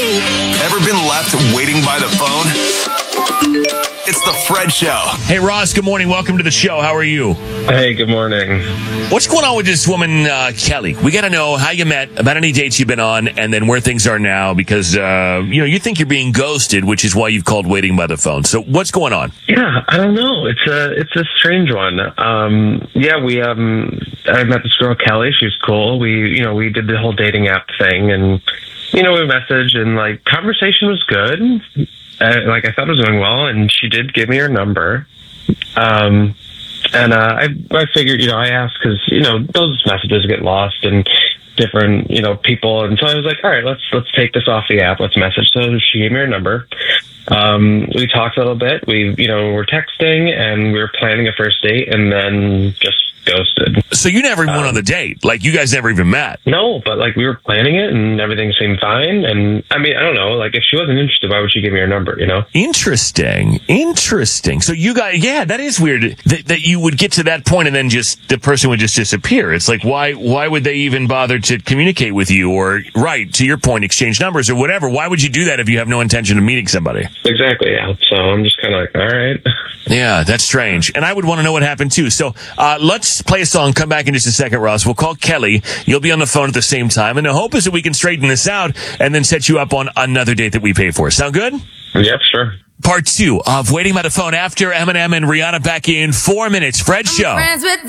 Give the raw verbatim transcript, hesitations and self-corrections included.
Ever been left waiting by the phone? It's the Fred Show. Hey, Ross, good morning. Welcome to the show. How are you? Hey, good morning. What's going on with this woman, uh, Kelly? We got to know how you met, about any dates you've been on, and then where things are now, because, uh, you know, you think you're being ghosted, which is why you've called waiting by the phone. So what's going on? Yeah, I don't know. It's a it's a strange one. Um, yeah, we um, I met this girl, Kelly. She was cool. We, you know, we did the whole dating app thing, and, you know, we messaged, and, like, conversation was good. Uh, like, I thought it was going well, and she did give me her number. Um, and uh, I, I figured, you know, I asked because, you know, those messages get lost and different, you know, people. And so I was like, all right, let's let's take this off the app. Let's message. So she gave me her number. Um, we talked a little bit. We, you know, were texting, and we were planning a first date, and then just ghosted. So you never even um, went on the date? Like, you guys never even met? No, but, like, we were planning it, and everything seemed fine. And, I mean, I don't know. Like, if she wasn't interested, why would she give me her number, you know? Interesting. Interesting. So you guys, yeah, that is weird that, that you would get to that point and then just, the person would just disappear. It's like, why, why would they even bother to communicate with you or, right, to your point, exchange numbers or whatever? Why would you do that if you have no intention of meeting somebody? Exactly, yeah. So I'm just kind of like, all right. Yeah, that's strange. And I would want to know what happened too. So, uh, let's play a song. Come back in just a second, Ross. We'll call Kelly. You'll be on the phone at the same time. And the hope is that we can straighten this out and then set you up on another date that we pay for. Sound good? Yep, sure. Part two of Waiting by the Phone after Eminem and Rihanna back in four minutes. Fred Show. Friends with